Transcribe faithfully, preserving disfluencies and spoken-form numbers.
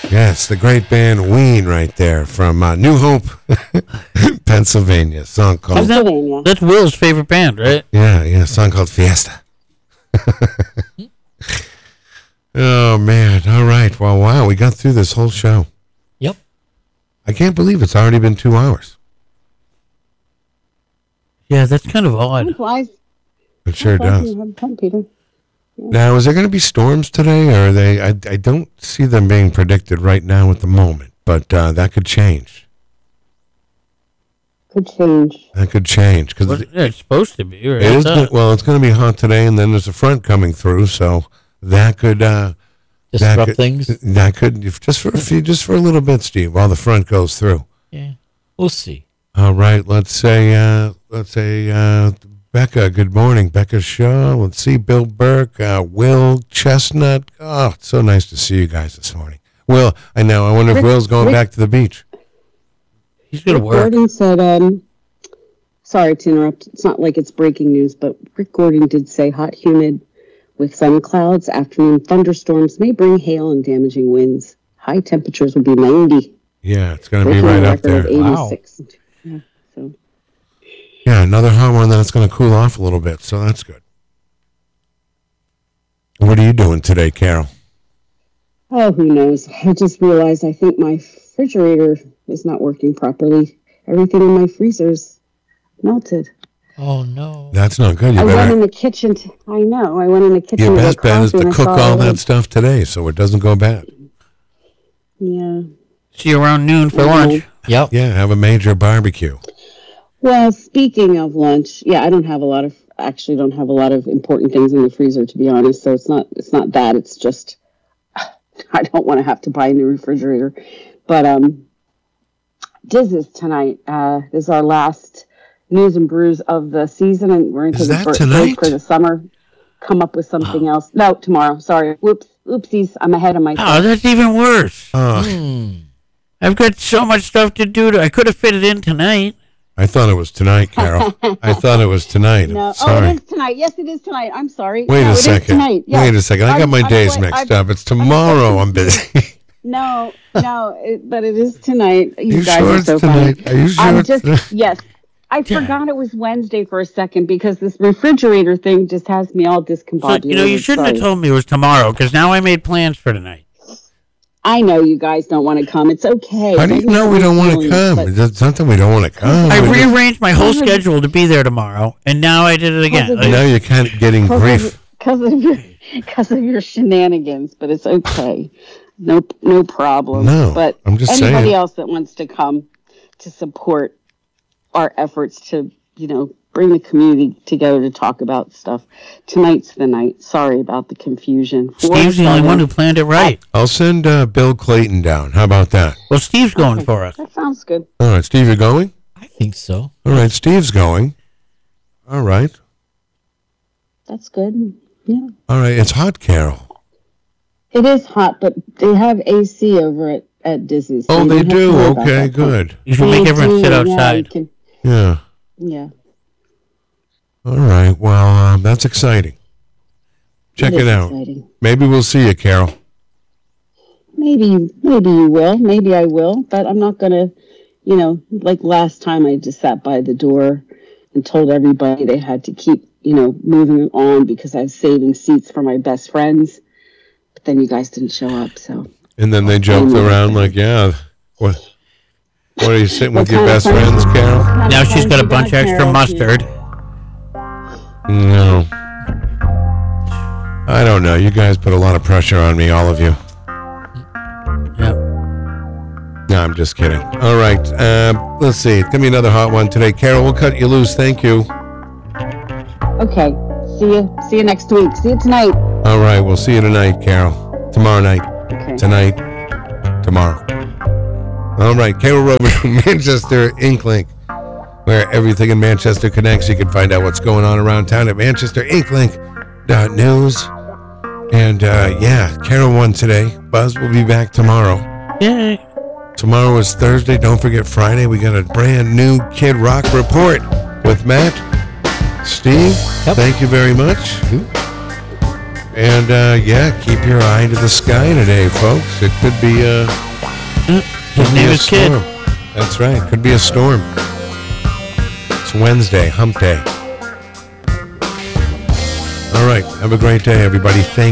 Yes, the great band Ween right there from uh, New Hope, Pennsylvania. Song called Pennsylvania. That's Will's favorite band, right? Yeah, yeah, song called Fiesta. Oh man! All right. Well, wow, we got through this whole show. Yep. I can't believe it's already been two hours. Yeah, that's kind of odd. Flies. It sure does. Peter. Now, is there going to be storms today, or are they? I, I don't see them being predicted right now at the moment, but uh, that could change. Could change. That could change because Well, it, yeah, it's supposed to be. Right? it is. Uh, Gonna, well, it's going to be hot today, and then there's a front coming through, so that could uh, Disrupt that could, things. That could if just for a few, just for a little bit, Steve, while the front goes through. Yeah, we'll see. All right, let's say uh, let's say uh, Becca. Good morning, Becca Shaw. Let's see, Bill Burke, uh, Will Chestnut. Oh, it's so nice to see you guys this morning. Will, I know. I wonder if Rick, Will's going Rick, back to the beach. He's going to Rick work. Gordon said, um, sorry to interrupt. It's not like it's breaking news, but Rick Gordon did say hot, humid with sun clouds. Afternoon thunderstorms may bring hail and damaging winds. High temperatures will be ninety. Yeah, it's going to be Breaking right a up record there. of Wow. eighty-six. Yeah, so. Yeah, another hot one, then it's going to cool off a little bit, so that's good. What are you doing today, Carol? Oh, who knows? I just realized I think my refrigerator is not working properly. Everything in my freezer's melted. Oh no. That's not good. You I went in better. the kitchen. To, I know. I went in the kitchen. Your to best get bet is coffee to and I cook saw all it that was- stuff today, so it doesn't go bad. Yeah. See you around noon for lunch. Yep. Yeah, have a major barbecue. Well, speaking of lunch, yeah, I don't have a lot of actually don't have a lot of important things in the freezer, to be honest. So it's not it's not that. It's just I don't want to have to buy a new refrigerator. But um, Diz's tonight uh, is our last news and brews of the season, and we're into Is the that break tonight? for the summer. Come up with something else. No, tomorrow. Sorry. Whoops. Oopsies. I'm ahead of myself. Oh, that's even worse. Oh, Hmm. I've got so much stuff to do. To, I could have fit it in tonight. I thought it was tonight, Carol. I thought it was tonight. No. I'm sorry. Oh, it is tonight. Yes, it is tonight. I'm sorry. Wait no, a it is second. tonight. Yes. Wait a second. I got I'm- my I'm days quite- mixed I'm- up. It's tomorrow. I'm busy. No, no, it, but it is tonight. You, You guys sure are it's so tonight? funny. Are you sure I'm it's- just yes. I forgot it was Wednesday for a second because this refrigerator thing just has me all So, discombobulated. you know, you shouldn't Sorry. have told me it was tomorrow, because now I made plans for tonight. I know you guys don't want to come. It's okay. How do you know we don't want to come? But It's not that we don't want to come. I We just- rearranged my whole schedule to be there tomorrow, and now I did it again. Because of Like, now you're kind of getting grief. Because of your because of your shenanigans, but it's okay. No, no problem. No, but I'm just anybody saying. else that wants to come to support our efforts to, you know, bring the community together to talk about stuff. Tonight's the night. Sorry about the confusion. Four Steve's the only seven. one who planned it right. I'll send uh, Bill Clayton down. How about that? Well, Steve's going for us. That sounds good. All right, Steve, you're going? I think so. All right, Steve's going. All right. That's good. Yeah. All right, it's hot, Carol. It is hot, but they have A C over at, at Disney's. so Oh, you they don't have to do? worry about Okay, that part. good. You should They make everyone do, sit yeah, you outside. can- Yeah. yeah. All right, well, um, that's exciting. Check it, is out. exciting. Maybe we'll see you, Carol. Maybe, maybe you will. Maybe I will. But I'm not gonna, you know, like last time I just sat by the door and told everybody they had to keep, you know, moving on because I was saving seats for my best friends. But then you guys didn't show up, so. And then they joked Amen. around like, yeah, what, what are you sitting with What your kind of best friends- friends, Carol? Now she's got a You bunch got, extra Carol? mustard. No. I don't know. You guys put a lot of pressure on me, all of you. Yeah. No, I'm just kidding. All right. Uh, let's see. Give me another hot one today. Carol, we'll cut you loose. Thank you. Okay. See you. See you next week. See you tonight. All right. We'll see you tonight, Carol. Tomorrow night. Okay. Tonight. Tomorrow. All right. Carol Rover from Manchester Inklink, where everything in Manchester connects. You can find out what's going on around town at manchester inklink dot news. And, uh, yeah, Carol won today. Buzz will be back tomorrow. Yay. Tomorrow is Thursday. Don't forget Friday. We got a brand new Kid Rock report with Matt. Steve, Yep. thank you very much. And uh, yeah, keep your eye to the sky today, folks. It could be a, His could be name a is Kid. storm. That's right. Could be a storm. It's Wednesday, hump day. All right. Have a great day, everybody. Thank